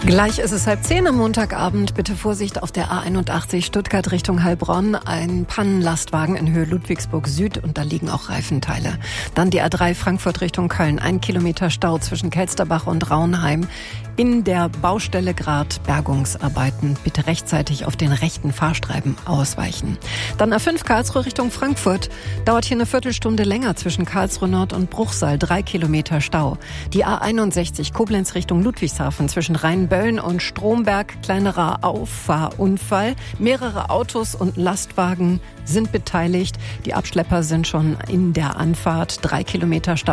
Gleich ist es 9:30 am Montagabend. Bitte Vorsicht auf der A81 Stuttgart Richtung Heilbronn. Ein Pannenlastwagen in Höhe Ludwigsburg Süd und da liegen auch Reifenteile. Dann die A3 Frankfurt Richtung Köln. 1 Kilometer Stau zwischen Kelsterbach und Raunheim. In der Baustelle Grad Bergungsarbeiten. Bitte rechtzeitig auf den rechten Fahrstreifen ausweichen. Dann A5 Karlsruhe Richtung Frankfurt. Dauert hier eine Viertelstunde länger zwischen Karlsruhe Nord und Bruchsal. 3 Kilometer Stau. Die A61 Koblenz Richtung Ludwigshafen zwischen Rheinböllen und Stromberg. Kleinerer Auffahrunfall. Mehrere Autos und Lastwagen sind beteiligt. Die Abschlepper sind schon in der Anfahrt. 3 Kilometer Stau.